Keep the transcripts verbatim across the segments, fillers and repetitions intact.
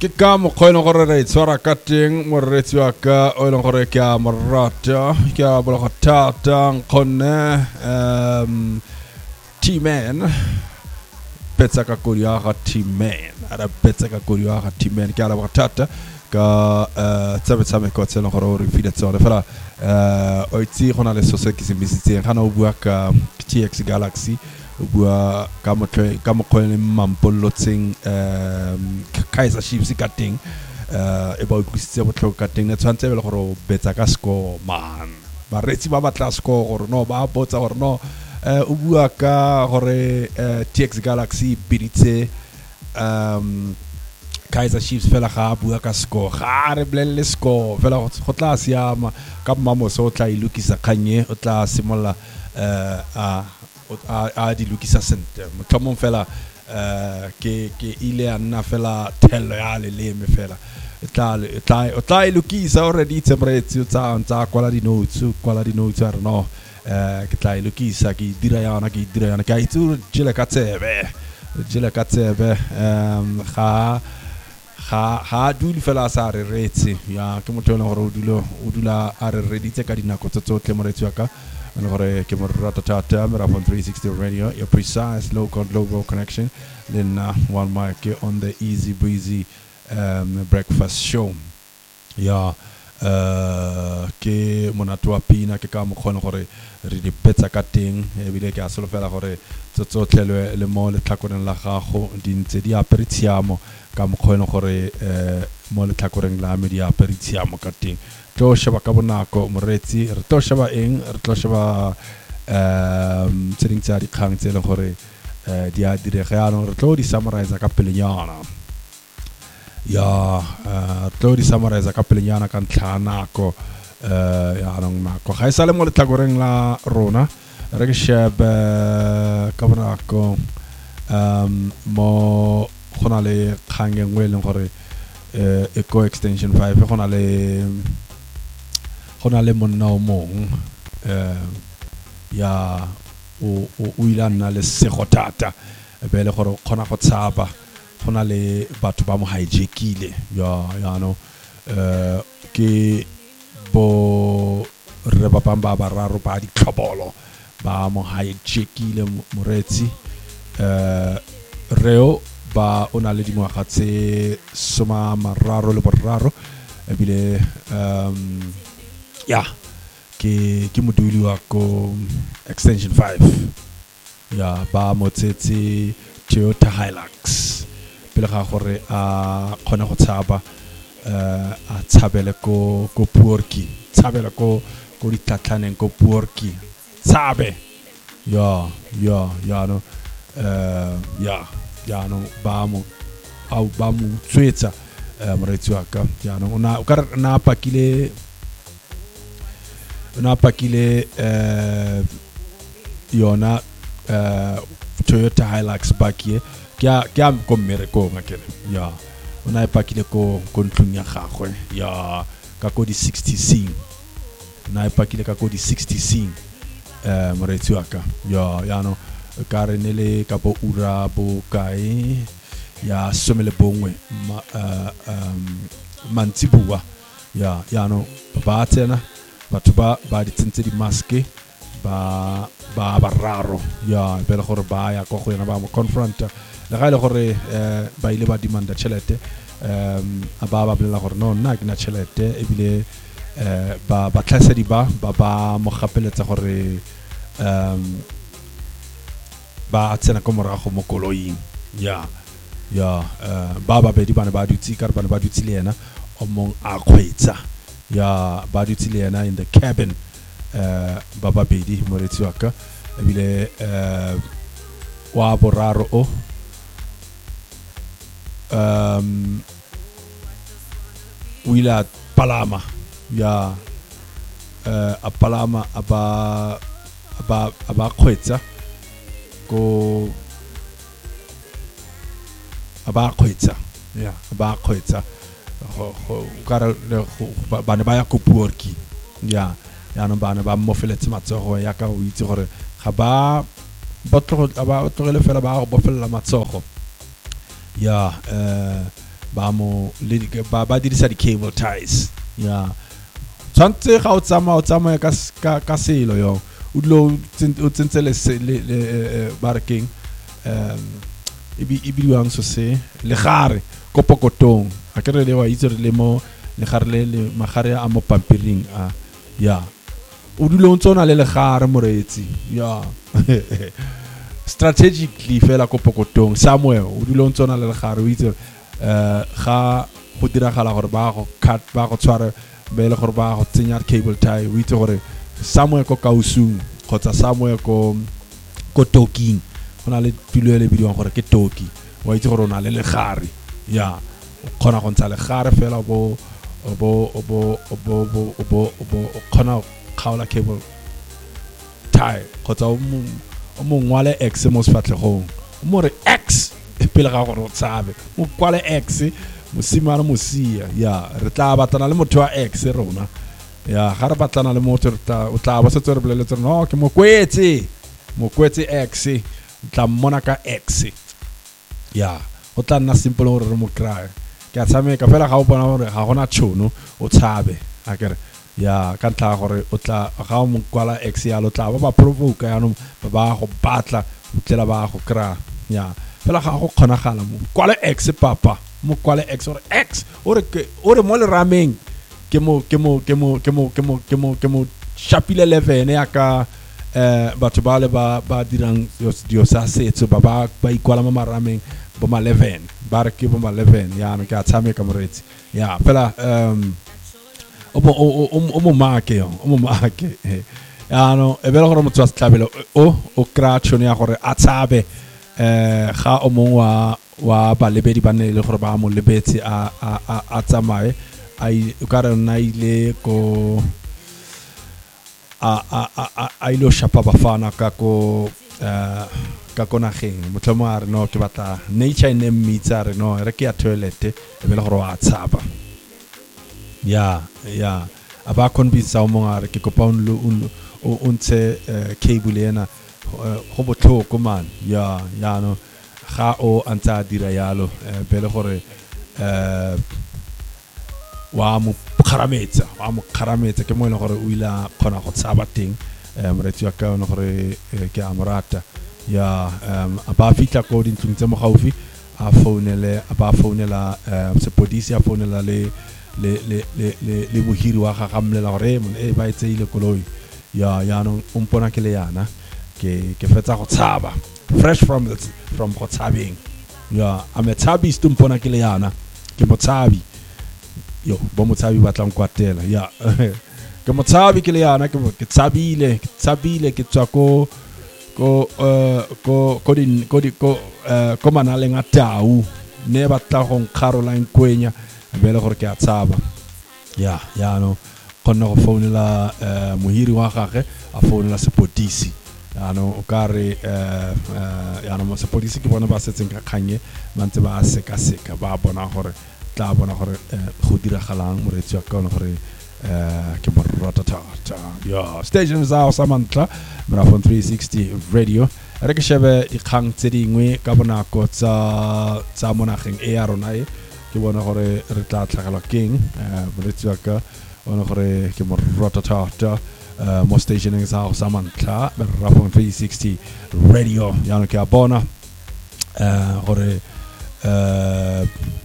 ke ka mokgwa e leng gore re itshwara ka teng moreetsi wa ka o e leng gore ke a morata ke a bola go thata nkgonne um T-Man betsa ka kodi ya ga T-Man ara betsa ka kodi ya ga T-Man ke a bola go thata ka tsebe tsame ko tsela gore o re file tsone fela o itse gona le sose ke se misitseng gana o bua ka T X Galaxy o bua ka motlwe ka mokgwele mampolotseng um Kaizer Chiefs ka teng e ba utlwisitse botlhoko ka teng ne tshwantse be le gore o betsa ka score man ba retsi ba batla score gore no ba botsa gore no o bua ka gore T X Galaxy biditse um Kaizer Chiefs fela ga bua ka score ga re blele score fela go tla siama ka mamoso o tla ilukisa khanye o tla simolla a a di lukisa sente motlhomong fela ke ke ile a nna fela thello ya le le me fela tla tla o tla ilukisa already tsemretsi o tsa ntsa kwala di notes kwala di notes are no ke tla ilukisa ke dira yana ke dira yana ka itse jile ka tsebe jile ka tsebe um ga ga ha dule fela sa re retsi ya ke motho le gore o dula o dula a re reditse ka dinako tsotlhe moretsi wa ka and gore ke mo rata tata mera on three sixty radio your precise local global connection then uh, one mic on the easy breezy um, breakfast show ya uh, ke monatua pina ke ka mo khona gore re di petsa ka teng e bile ke a solofela gore tsotsotlhelwe le mo le tlhakoreng la gago di ntse di aperitiamo ka mo khona gore mo le tlhakoreng la me di aperitiamo ka teng tlo sheba ka bonako moretsi re tlo sheba eng re tlo sheba um tsering tsa di khang tse le gore di a direga no re tlo di summarize ka pelenyana ya tlo di summarize ka pelenyana ka ntlhanako ya nong nako ga isale mo le tlhakoreng la rona re ke sheba ka bonako um mo gona le khang engwe le gore eco extension five gona le gona le monna o mong eh ya o o ilana le segotata be le gore gona go tshaba gona le batho ba mo hijackile ya ya no eh ke bo re ba pamba ba raro ba di tlhobolo ba mo hijackile moretsi eh reo ba ona le dingwaga tse soma mararo le boraro e bile um ya ke ke moduli wa ko extension five ya ba motsetse Toyota Hilux pele ga gore a khona go tshaba a tshabele ko ko Puorki tshabele ko ko ditlatlaneng ko Puorki tsabe ya ya ya no eh ya ya no ba mo au ba mo tswetsa moretsi wa ka ya no ona o ka na pakile ona pakile eh yona eh Toyota Hilux bakie kya kya ko mereko makere ya ona pakile ko ko ntlung ya gagwe ya ka ko di sixty c na pakile ka ko di sixty c eh moretsi wa ka ya ya no ka re nele ka bo ura bo kae ya somele bongwe um mantsibua ya ya no ba tsena batho ba ba di tsentse di maske ba ba bararo ya bele gore ba ya go go yena ba mo confront le ga ile gore ba ile ba demanda chelete um ba ba blela gore no nna ke na chelete e bile ba ba tlase di ba ba ba mo gapeletsa gore um ba tsena ko morago mo koloing ya ya ba ba be di bana ba dutsi ka bana ba dutsi le yena o mong a khwetsa ya ba dutsi le yena in the cabin eh ba ba be di moretsi wa ka e bile eh wa boraro o um wila palama ya eh a palama aba aba aba khwetsa ko aba khwetsa ya aba khwetsa go ka bana ba ya ko Puorki ya ya no bana ba mo feletse matsogo ya ka o itse gore ga ba botlo ba tlogele fela ba go bofela matsogo ya eh ba mo le ba ba dirisa di cable ties ya tshwantse ga o tsama o tsama ka ka ka selo yo o dilo o tsentse le le barking um ibi ibiwang so se le gare ko pokotong a ke re le wa itse re le mo le gare le le magare a mo pampiring a ya o dilo ntsona le le gare moretsi ya strategically fela ko pokotong somewhere o dilo ntsona le le gare o itse eh ga go diragala gore ba go cut ba go tshwara be le gore ba go tsenya cable tie o itse gore somewhere ko kausung kgotsa somewhere ko ko toking gona le tulo le bidiwang gore ke toki wa itse gore o na le le gare ya khona go ntsha le gare fela bo bo bo bo bo bo bo khona khaola cable tie kgotsa o mo ngwale x mo sfatlegong mo re x pele ga gore o tsabe mo kwale x mosimana mosia ya re tla batana le motho wa x rona ya ga re batlana le motho re tla o tla ba se tsere bolele tsere no ke mo kwetse mo kwetse x tla mmona ka x ya o tla nna simple gore re mo kry ke a tshameka fela ga o bona gore ga gona tšhono o tshabe a kere ya ka ntla gore o tla ga mo kwala x ya lo tla ba ba provoke ya no ba ba go batla o tlela ba go kry ya fela ga go kgonagala mo kwala x papa mo kwala x or x ore ke ore mo le rameng ke mo ke mo ke mo ke mo ke mo ke mo ke mo chapile eleven ya ka eh batho ba le ba ba dirang dio sa setso ba ba ba ikwala mo marameng bo ma eleven ba re ke bo ma eleven ya no ka tshameka moretsi ya fela um o mo o mo make yo o mo make ya no e bela gore motho a tlabela o o kratshone ya gore a tsabe eh ga o mong wa wa ba lebedi ba ne le gore ba mo lebetse a a a tsamae ai o ka re na ile ko a a a a ilo shapa bafana ka ko eh ka kona geng motho mo a re no ke batla nature ne mmitsa re no re ke ya toilet e be le gore wa tsaba ya ya a ba convince o mong a re ke kopa un o ntse cable ena go botlhoko man ya ya no ga o antsa dira yalo be le gore eh wa mo kharametsa wa mo kharametsa ke mo ile gore o ila khona go tsaba teng moretsi wa ka no gore ke amorata ya a ba fitla ko dintlong tse mo gaufi a founele a ba founela se police a founela le le le le le mohiri wa ga gamlela gore e ba itseile koloi ya ya no umpona ke le yana ke ke fetsa go tsaba fresh from the from go tsabeng ya a me tsabi stumpona ke le yana ke mo tsabi yo bo mo tsabi batla nkwatela ya ke mo tsabi ke le yana ke ke tsabile ke tsabile ke tswa ko ko ko ko din ko di ko ko manale ngatau ne batla go Caroline Kwenya bele gore ke a tsaba ya ya no konna go founela mohiri wa gagwe a founela sepodisi ya no o ka re ya no sepodisi ke bona ba setseng ka khanye mantse ba seka seka ba bona gore tla bona gore go diragalang moretsi wa ka gore eh ke mo rata thata ya station za o samantla Marathon three sixty radio re ke shebe dikgang tse dingwe ka bonako tsa tsa monageng e ya rona e ke bona gore re tla tlhagelwa keng moretsi wa ka ona gore ke mo rata thata mo stationing za o samantla Marathon three sixty radio ya no ke a bona eh gore eh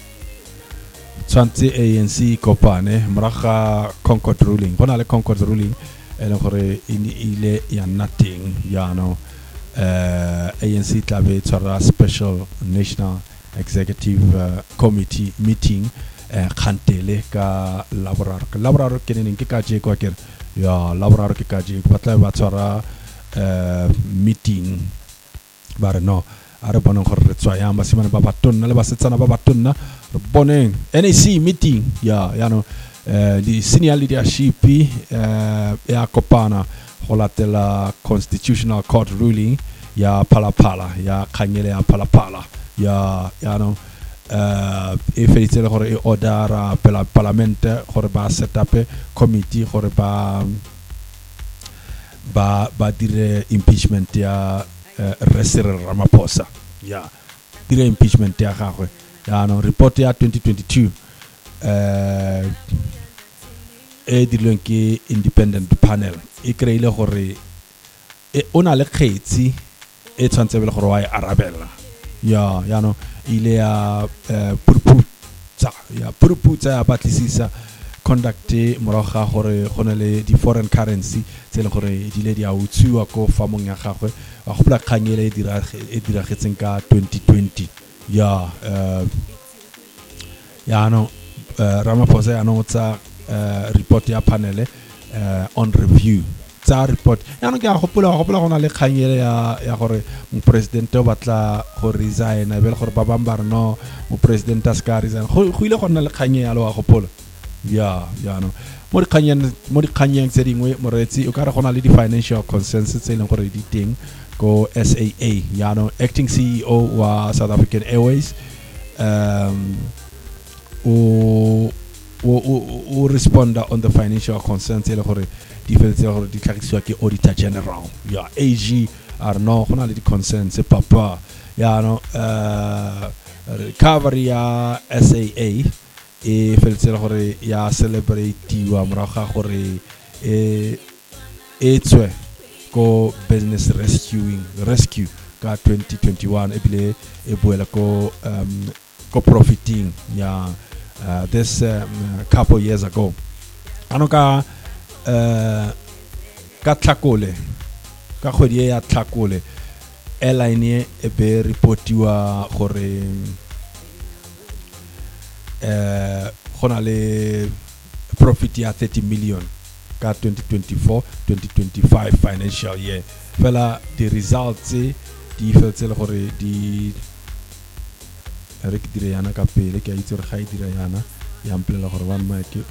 tshwantse A N C kopane moraga Concord ruling bona le Concord ruling e le gore ile ya nothing ya no eh A N C tlabe tsara special national executive uh, committee meeting eh khantele ka laboraro ka laboraro ke neng ke ka je kwa ke ya laboraro ke ka je ba tla ba tsara eh meeting ba re no a re bona gore re tswa ya masimane ba batonna le ba setsana ba batonna re boneng N A C meeting ya ya no eh di senior leadership eh ya kopana go latela constitutional court ruling ya palapala ya khanyele ya palapala ya ya no eh e feitse le gore e ordera pela parliament gore ba set up committee gore ba ba ba dire impeachment ya Cyril Ramaphosa ya dire impeachment ya gagwe ya no report ya twenty twenty-two eh e dileng ke independent panel e kreile gore e ona le kgetsi e tshwantse bele gore wa e arabella ya ya no ile ya purputsa ya purputsa ya batlisisa conduct moroga gore gone le di foreign currency tse le gore di le di a utsiwa ko famong ya gagwe wa go pla khangele e dira e diragetseng ka twenty twenty ya uh ya no uh, Ramaphosa ya no tsa uh, report ya panel uh, on review tsa report ya no ke a gopola gopola gona le khangele ya ya gore mo president o batla go resign e be le gore ba bambar no mo president a ska resign go ile gona le khangele ya lo a gopola ya ya no mo di khanyeng mo di khanyeng tse dingwe moretsi o ka re gona le di financial consensus tse leng gore di teng ko S A A ya no acting C E O wa South African Airways um o o o respond on the financial concerns le gore di fetse gore di tlhagisiwa ke auditor general ya A G are no gona le di concerns papa ya no uh recovery ya S A A e fetse gore ya celebrate wa moraga gore e etswe ko business rescuing rescue ka twenty twenty-one e bile e boela ko um ko profiting ya uh, this um, couple years ago ano ka uh, ka tlhakole ka kgwedi ya tlhakole airline e be reportiwa gore uh, gona le profit ya thirty million ka twenty twenty-four twenty twenty-five financial year fela the results di fetse le gore di re ke dire yana ka pele ke a itse re ga e dira yana ya mplela gore one mic